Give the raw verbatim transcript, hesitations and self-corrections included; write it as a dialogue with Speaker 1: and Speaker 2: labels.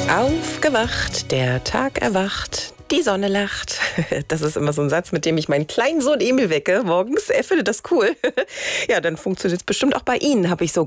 Speaker 1: Aufgewacht, der Tag erwacht, die Sonne lacht. Das ist immer so ein Satz, mit dem ich meinen kleinen Sohn Emil wecke morgens. Er findet das cool. Ja, dann funktioniert es bestimmt auch bei Ihnen, habe ich so